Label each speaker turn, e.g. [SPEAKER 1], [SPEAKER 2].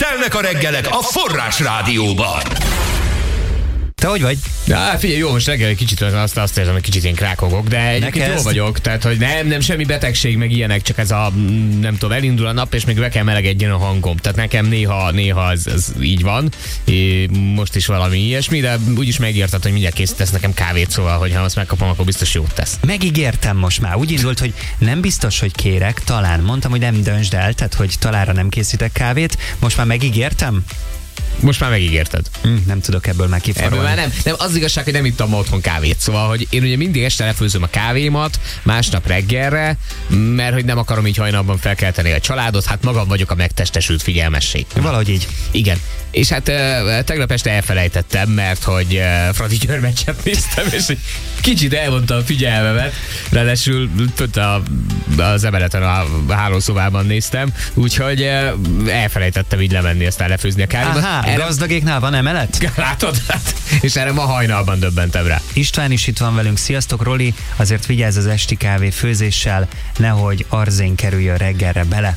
[SPEAKER 1] Telnek a reggelek a Forrás Rádióban.
[SPEAKER 2] Te hogy vagy?
[SPEAKER 3] Figyelj, jó, most reggel egy kicsit azt érzem, hogy kicsit én krákogok, de egyébként jól vagyok, tehát hogy nem semmi betegség, meg ilyenek, csak ez a, nem tudom, elindul a nap, és még be kell melegedjen a hangom. Tehát nekem néha ez így van, most is valami ilyesmi, de úgyis megírtad, hogy mindjárt készítesz nekem kávét, szóval, hogy ha azt megkapom, akkor biztos jót tesz.
[SPEAKER 2] Megígértem most már. Úgy indult, hogy nem biztos, hogy kérek, talán. Mondtam, hogy nem döntsd el, tehát hogy talánra nem készítek kávét. Most már megígértem?
[SPEAKER 3] Most már megígérted.
[SPEAKER 2] Nem tudok ebből már kifarolni.
[SPEAKER 3] Ebből már nem. Az igazság, hogy nem ittam ma otthon kávét. Szóval, hogy én ugye mindig este lefőzöm a kávémat, másnap reggelre, mert hogy nem akarom így hajnalban felkelteni a családot, hát magam vagyok a megtestesült figyelmesség.
[SPEAKER 2] Valahogy így.
[SPEAKER 3] Igen. És hát tegnap este elfelejtettem, mert hogy Fradi Győr meccset néztem, és egy kicsit elvonta a figyelmemet. Ráadásul fönt az emeleten a hálószobában néztem, úgyhogy elfelejtettem így lemenni, aztán lefőzni a kávémat.
[SPEAKER 2] Gazdagéknál van emelet?
[SPEAKER 3] Látod? És erre ma hajnalban döbbentem rá.
[SPEAKER 2] István is itt van velünk. Sziasztok, Roli! Azért vigyázz az esti kávé főzéssel, nehogy arzén kerüljön reggelre bele.